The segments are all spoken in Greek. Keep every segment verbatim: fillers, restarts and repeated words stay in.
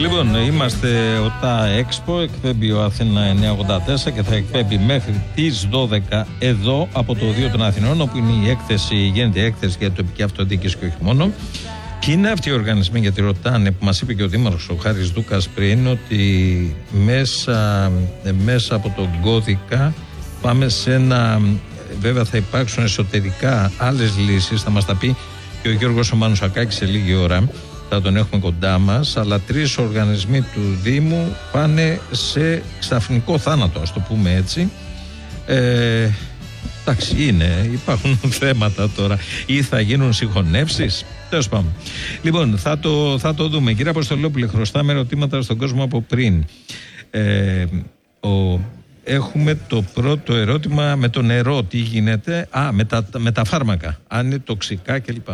Λοιπόν, είμαστε ο ΤΑ Expo, εκπέμπει ο Αθήνα εννιακόσια ογδόντα τέσσερα και θα εκπέμπει μέχρι τις δώδεκα εδώ από το Οδείο των Αθηνών, όπου είναι η έκθεση, γίνεται η έκθεση για την τοπική αυτοδιοίκηση και όχι μόνο. Και είναι αυτοί οι οργανισμοί, γιατί ρωτάνε, που μας είπε και ο Δήμαρχος ο Χάρης Δούκας πριν, ότι μέσα, μέσα από τον κώδικα πάμε σε ένα. Βέβαια θα υπάρξουν εσωτερικά άλλες λύσεις, θα μας τα πει και ο Γιώργος ο Μανουσακάκης σε λίγη ώρα. Θα τον έχουμε κοντά μας, αλλά τρεις οργανισμοί του Δήμου πάνε σε ξαφνικό θάνατο, ας το πούμε έτσι. Ε, εντάξει, είναι, υπάρχουν θέματα τώρα. Ή θα γίνουν συγχωνεύσεις. Τέλος πάντων. Λοιπόν, θα το, θα το δούμε. Κύριε Αποστολόπουλε, χρωστάμε ερωτήματα στον κόσμο από πριν. Ε, ο, έχουμε το πρώτο ερώτημα με το νερό. Τι γίνεται? Α, με τα, με τα φάρμακα. Αν είναι τοξικά κλπ.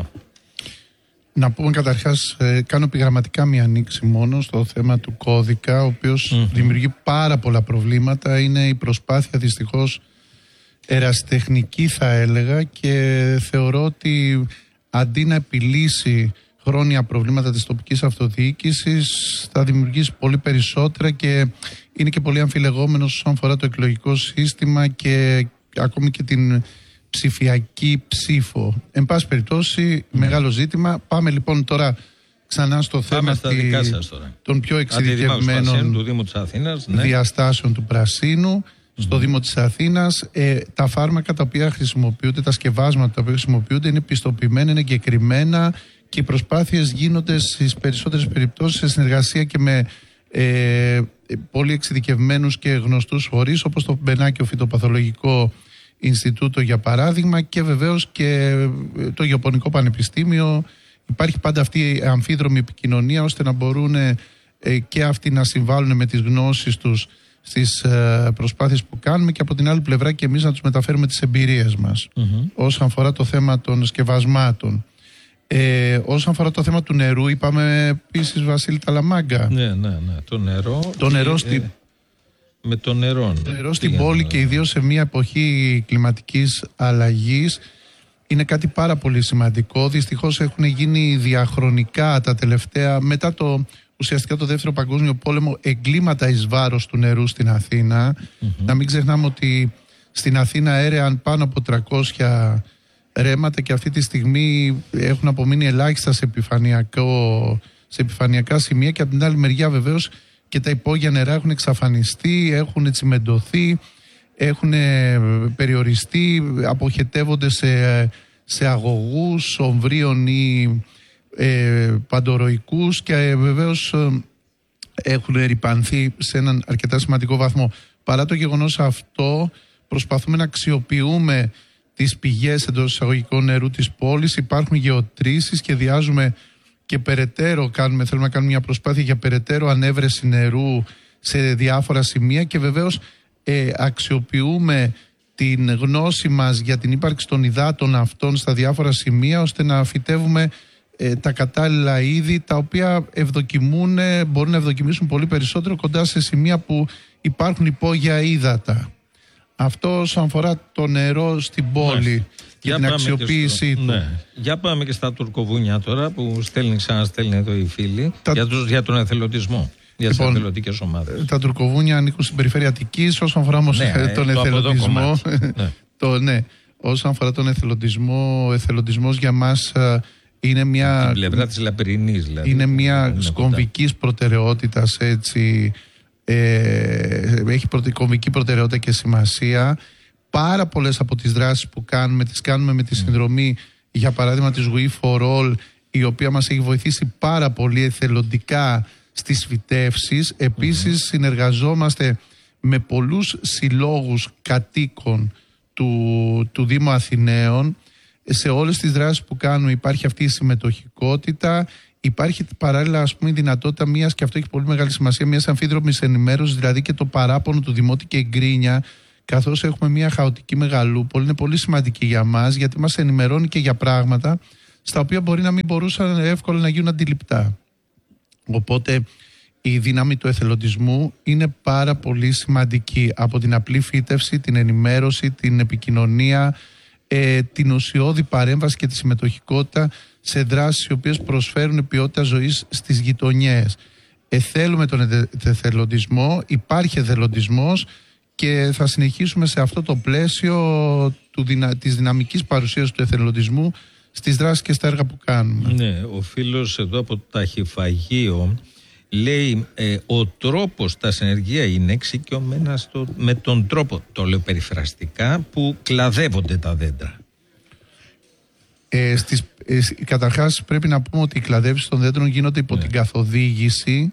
Να πούμε καταρχάς, ε, κάνω επιγραμματικά μία ανοίξη μόνο στο θέμα του κώδικα, ο οποίος mm-hmm. δημιουργεί πάρα πολλά προβλήματα. Είναι η προσπάθεια δυστυχώς ερασιτεχνική, θα έλεγα, και θεωρώ ότι αντί να επιλύσει χρόνια προβλήματα της τοπικής αυτοδιοίκησης, θα δημιουργήσει πολύ περισσότερα και είναι και πολύ αμφιλεγόμενος όσον αφορά το εκλογικό σύστημα και ακόμη και την ψηφιακή ψήφο. Εν πάση περιπτώσει, mm. μεγάλο ζήτημα. Πάμε λοιπόν τώρα ξανά στο θέμα τη, των πιο εξειδικευμένων του Δήμου της Αθήνας, ναι. διαστάσεων του Πρασίνου. Mm. Στο Δήμο της Αθήνας, ε, τα φάρμακα τα οποία χρησιμοποιούνται, τα σκευάσματα τα οποία χρησιμοποιούνται είναι πιστοποιημένα, είναι εγκεκριμένα και οι προσπάθειες γίνονται στις περισσότερες περιπτώσεις σε συνεργασία και με ε, πολύ εξειδικευμένους και γνωστούς φορείς, όπως το Μπενάκιο Φυτοπαθολογικό Ινστιτούτο για παράδειγμα, και βεβαίως και το Γεωπονικό Πανεπιστήμιο. Υπάρχει πάντα αυτή η αμφίδρομη επικοινωνία ώστε να μπορούν ε, και αυτοί να συμβάλλουν με τις γνώσεις τους στις ε, προσπάθειες που κάνουμε και από την άλλη πλευρά και εμείς να τους μεταφέρουμε τις εμπειρίες μας mm-hmm. όσον αφορά το θέμα των σκευασμάτων. Ε, όσον αφορά το θέμα του νερού, είπαμε επίσης, Βασίλη Ταλαμάγκα. Ναι, ναι, ναι. Το νερό. Το νερό στη... ε... Με το νερό. Το νερό στην πόλη και ιδίως σε μια εποχή κλιματικής αλλαγής είναι κάτι πάρα πολύ σημαντικό. Δυστυχώς έχουν γίνει διαχρονικά τα τελευταία, μετά το ουσιαστικά το δεύτερο παγκόσμιο πόλεμο, εγκλήματα εις βάρος του νερού στην Αθήνα. Mm-hmm. Να μην ξεχνάμε ότι στην Αθήνα έρεαν πάνω από τριακόσια ρέματα και αυτή τη στιγμή έχουν απομείνει ελάχιστα σε, σε επιφανειακά σημεία, και από την άλλη μεριά βεβαίως και τα υπόγεια νερά έχουν εξαφανιστεί, έχουν τσιμεντωθεί, έχουν περιοριστεί, αποχετεύονται σε, σε αγωγούς ομβρίων ή ε, παντοροϊκούς και ε, βεβαίως ε, έχουν ρυπανθεί σε έναν αρκετά σημαντικό βαθμό. Παρά το γεγονός αυτό, προσπαθούμε να αξιοποιούμε τις πηγές εντός εισαγωγικών νερού της πόλης. Υπάρχουν γεωτρήσεις, σχεδιάζουμε και περαιτέρω κάνουμε, θέλουμε να κάνουμε μια προσπάθεια για περαιτέρω ανέβρεση νερού σε διάφορα σημεία και βεβαίως ε, αξιοποιούμε την γνώση μας για την ύπαρξη των υδάτων αυτών στα διάφορα σημεία ώστε να φυτεύουμε ε, τα κατάλληλα είδη τα οποία ευδοκιμούν, μπορούν να ευδοκιμήσουν πολύ περισσότερο κοντά σε σημεία που υπάρχουν υπόγεια ύδατα. Αυτό όσον αφορά το νερό στην πόλη. Ναι. Και για την αξιοποίησή του. Ναι. Για πάμε και στα τουρκοβούνια τώρα που στέλνει, ξαναστέλνει εδώ οι φίλοι τα... για, τους, για τον εθελοντισμό. Για τις λοιπόν, εθελοντικές ομάδες. Τα τουρκοβούνια ανήκουν στην περιφέρεια Αττικής. Όσον αφορά όμως ναι, τον το εθελοντισμό. ναι. το, ναι. Όσον αφορά τον εθελοντισμό, ο εθελοντισμός για μας είναι μια. Την πλευρά της Λαπρινής, δηλαδή. Είναι μια κομβικής προτεραιότητας, έτσι. Ε, έχει κομβική προτεραιότητα και σημασία. Πάρα πολλές από τις δράσεις που κάνουμε τις κάνουμε με τη συνδρομή, για παράδειγμα της We for All, η οποία μας έχει βοηθήσει πάρα πολύ εθελοντικά στις φυτεύσεις. Επίσης mm-hmm. συνεργαζόμαστε με πολλούς συλλόγους κατοίκων του, του Δήμου Αθηναίων. Σε όλες τις δράσεις που κάνουμε υπάρχει αυτή η συμμετοχικότητα. Υπάρχει παράλληλα, ας πούμε, η δυνατότητα μιας, και αυτό έχει πολύ μεγάλη σημασία, μιας αμφίδρομης ενημέρωσης, δηλαδή και το παράπονο του Δημότη και Γκρίνια, καθώς έχουμε μια χαοτική μεγαλούπολη, είναι πολύ σημαντική για μας, γιατί μας ενημερώνει και για πράγματα στα οποία μπορεί να μην μπορούσαν εύκολα να γίνουν αντιληπτά. Οπότε η δύναμη του εθελοντισμού είναι πάρα πολύ σημαντική. Από την απλή φύτευση, την ενημέρωση, την επικοινωνία, ε, την ουσιώδη παρέμβαση και τη συμμετοχικότητα σε δράσεις οι οποίες προσφέρουν ποιότητα ζωής στις γειτονιές. Ε, θέλουμε τον εθελοντισμό, υπάρχει εθελοντισμός και θα συνεχίσουμε σε αυτό το πλαίσιο του, της δυναμικής παρουσίας του εθελοντισμού στις δράσεις και στα έργα που κάνουμε. Ναι, ο φίλος εδώ από το ταχυφαγείο λέει ε, ο τρόπος, τα συνεργεία είναι εξοικειωμένα στο, με τον τρόπο, το λέω περιφραστικά, που κλαδεύονται τα δέντρα. Ε, στις, ε, καταρχάς πρέπει να πούμε ότι οι κλαδεύσεις των δέντρων γίνονται υπό ναι. την καθοδήγηση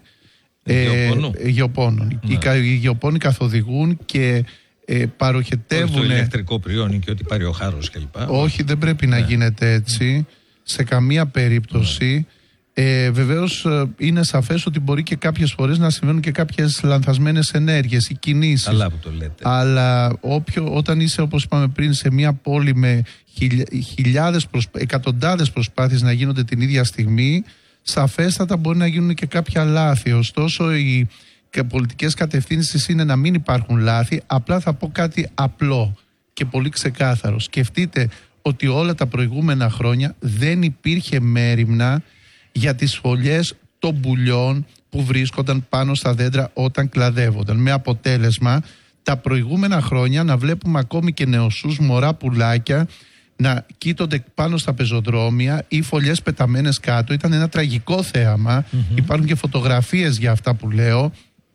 ε, γεωπόνων. Ναι. Οι, οι γεωπόνοι καθοδηγούν και ε, παροχετεύουν... Όχι το ηλεκτρικό πριόνι και ό,τι πάρει ο χάρος κλπ. Όχι, δεν πρέπει ναι. να γίνεται έτσι σε καμία περίπτωση. Ναι. Ε, βεβαίως είναι σαφές ότι μπορεί και κάποιες φορές να συμβαίνουν και κάποιες λανθασμένες ενέργειες ή κινήσεις. Καλά που το λέτε. Αλλά όποιο, όταν είσαι, όπως είπαμε πριν, σε μια πόλη με χιλιά, χιλιάδες, προσπά, εκατοντάδες προσπάθειες να γίνονται την ίδια στιγμή, σαφέστατα μπορεί να γίνουν και κάποια λάθη. Ωστόσο, οι πολιτικές κατευθύνσεις είναι να μην υπάρχουν λάθη. Απλά θα πω κάτι απλό και πολύ ξεκάθαρο. Σκεφτείτε ότι όλα τα προηγούμενα χρόνια δεν υπήρχε μέριμνα για τις φωλιές των πουλιών που βρίσκονταν πάνω στα δέντρα όταν κλαδεύονταν. Με αποτέλεσμα τα προηγούμενα χρόνια να βλέπουμε ακόμη και νεοσούς μωρά πουλάκια να κοίτονται πάνω στα πεζοδρόμια ή φωλιές πεταμένες κάτω. Ήταν ένα τραγικό θέαμα. Mm-hmm. Υπάρχουν και φωτογραφίες για αυτά που λέω.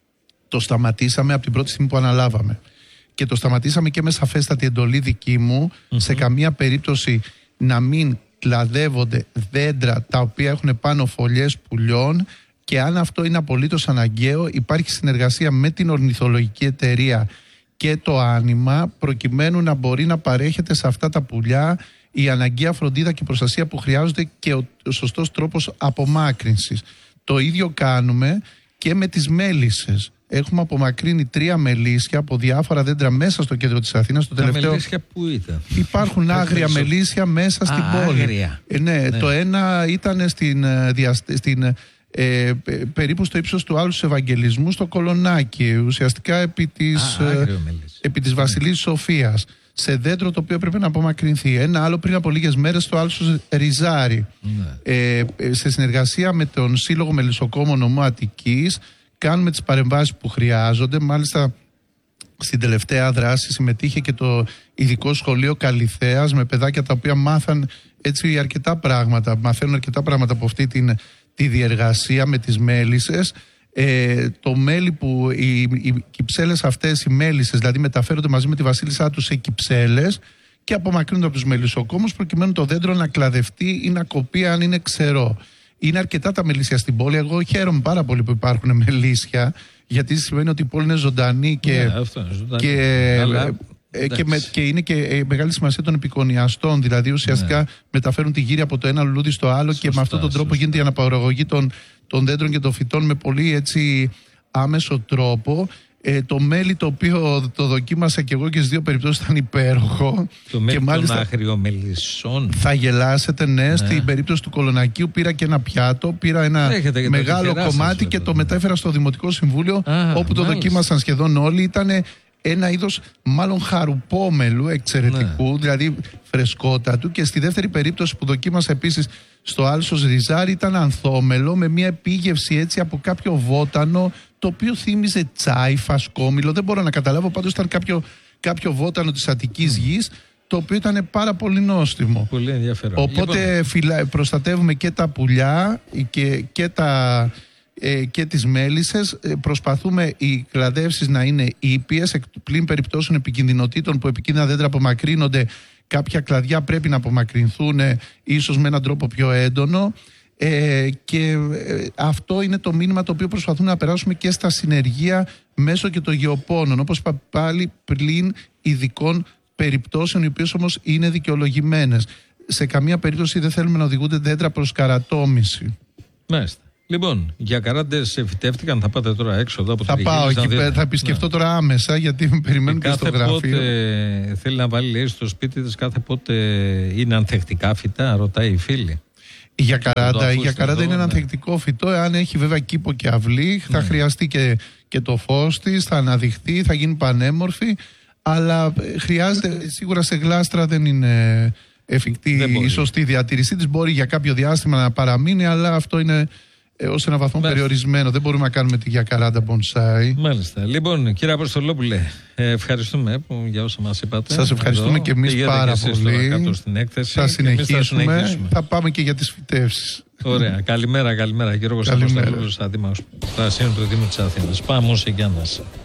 Το σταματήσαμε από την πρώτη στιγμή που αναλάβαμε. Και το σταματήσαμε και με σαφέστατη εντολή δική μου, mm-hmm. σε καμία περίπτωση να μην κλαδεύονται δέντρα τα οποία έχουν πάνω φωλιές πουλιών, και αν αυτό είναι απολύτως αναγκαίο υπάρχει συνεργασία με την ορνηθολογική εταιρεία και το Άνιμα προκειμένου να μπορεί να παρέχεται σε αυτά τα πουλιά η αναγκαία φροντίδα και προστασία που χρειάζονται και ο σωστός τρόπος απομάκρυνσης. Το ίδιο κάνουμε και με τις μέλισσες. Έχουμε απομακρύνει τρία μελίσια από διάφορα δέντρα μέσα στο κέντρο της Αθήνας. Το τα τελευταίο... μελίσια που ήταν? Υπάρχουν άγρια μελίσια μέσα στην Α, πόλη. Άγρια. Ε, ναι, ναι, το ένα ήταν στην, στην, ε, περίπου στο ύψος του Άλλου Ευαγγελισμού στο Κολονάκι. Ουσιαστικά επί της, Α, ε, επί της Βασιλής Σοφίας. Σε δέντρο το οποίο πρέπει να απομακρυνθεί. Ένα άλλο πριν από λίγες μέρες στο Άλσος Ριζάρι. Ναι. Ε, σε συνεργασία με τον Σύλλογο Μελισσοκόμων Νομού Αττικής κάνουμε τις παρεμβάσεις που χρειάζονται. Μάλιστα στην τελευταία δράση συμμετείχε και το ειδικό σχολείο Καλιθέας με παιδάκια τα οποία μάθαν έτσι αρκετά πράγματα, μαθαίνουν αρκετά πράγματα από αυτή την, τη διεργασία με τις μέλισσες. Ε, το μέλι που οι, οι κυψέλες αυτές, οι μέλισσες δηλαδή μεταφέρονται μαζί με τη βασίλισσά τους σε κυψέλες και απομακρύνονται από τους μελισσοκόμους προκειμένου το δέντρο να κλαδευτεί ή να κοπεί αν είναι ξερό. Είναι αρκετά τα μελίσια στην πόλη. Εγώ χαίρομαι πάρα πολύ που υπάρχουν μελίσια, γιατί σημαίνει ότι η πόλη είναι ζωντανή και, ναι, αυτό είναι ζωντανή. και, Αλλά, ε, και, με, και είναι και ε, μεγάλη σημασία των επικονιαστών. Δηλαδή ουσιαστικά ναι. μεταφέρουν τη γύρι από το ένα λουλούδι στο άλλο. Σωστά, και με αυτόν τον τρόπο σωστά. γίνεται η αναπαραγωγή των, των δέντρων και των φυτών με πολύ έτσι άμεσο τρόπο. Ε, το μέλι το οποίο το δοκίμασα και εγώ και στις δύο περιπτώσεις ήταν υπέροχο. Το μέλι και των αγριομελισσών. Θα γελάσετε, ναι, ναι. Στην περίπτωση του Κολονακίου πήρα και ένα πιάτο, πήρα ένα μεγάλο κομμάτι και το μετέφερα στο Δημοτικό Συμβούλιο, Α, όπου μάλιστα. το δοκίμασαν σχεδόν όλοι. Ήταν ένα είδος μάλλον χαρουπόμελου εξαιρετικού, ναι. δηλαδή φρεσκότατου. Και στη δεύτερη περίπτωση που δοκίμασα επίσης στο Άλσος Ριζάρι ήταν ανθόμελο με μια επίγευση έτσι από κάποιο βότανο, το οποίο θύμιζε τσάι, φασκόμηλο. Δεν μπορώ να καταλάβω, πάντως ήταν κάποιο, κάποιο βότανο της Αττικής γης, το οποίο ήταν πάρα πολύ νόστιμο. Πολύ ενδιαφέρον. Οπότε λοιπόν... φυλα... προστατεύουμε και τα πουλιά και, και, τα, ε, και τις μέλισσες. Ε, προσπαθούμε οι κλαδεύσεις να είναι ήπιες, εκ πλην περιπτώσεων επικινδυνοτήτων που επικίνδυνα δέντρα απομακρύνονται. Κάποια κλαδιά πρέπει να απομακρυνθούν ε, ίσως με έναν τρόπο πιο έντονο. Ε, και ε, αυτό είναι το μήνυμα το οποίο προσπαθούμε να περάσουμε και στα συνεργεία μέσω και των γεωπόνων, όπως είπα πάλι πλην ειδικών περιπτώσεων, οι οποίες όμως είναι δικαιολογημένες. Σε καμία περίπτωση δεν θέλουμε να οδηγούνται δέντρα προς καρατόμηση. Μάλιστα. Λοιπόν, για καράντες φυτεύτηκαν, θα πάτε τώρα έξω εδώ από θα την πάω εκεί, θα επισκεφτώ ναι. τώρα άμεσα, γιατί με περιμένουν και, και στο γραφείο. Κάθε πότε θέλει να βάλει λέει, στο σπίτι της, κάθε πότε είναι ανθεκτικά φυτά, ρωτάει η φίλη. Η γιακαράντα, η γιακαράντα είναι ναι. ένα ανθεκτικό φυτό. Εάν έχει βέβαια κήπο και αυλή, θα ναι. χρειαστεί και, και το φως της, θα αναδειχθεί, θα γίνει πανέμορφη. Αλλά χρειάζεται, σίγουρα σε γλάστρα δεν είναι εφικτή η σωστή διατήρησή της. Μπορεί για κάποιο διάστημα να παραμείνει, αλλά αυτό είναι ε, ως ένα βαθμό Μάλιστα. περιορισμένο. Δεν μπορούμε να κάνουμε τη γιακαράντα μπονσάι. Μάλιστα. Λοιπόν, κύριε Αποστολόπουλε, ε, ευχαριστούμε που, για όσα μας είπατε. Σας ευχαριστούμε και εμείς πάρα και πολύ. Κάτω στην έκθεση. Θα συνεχίσουμε. Θα, συνεχίσουμε. Θα πάμε και για τις φυτεύσεις. Ωραία. Καλημέρα, καλημέρα. Γιώργος Αποστολόπουλος, Δήμαρχος Πρασίνου του Δήμου της Αθήνας. Πάμε σε Γιάννας.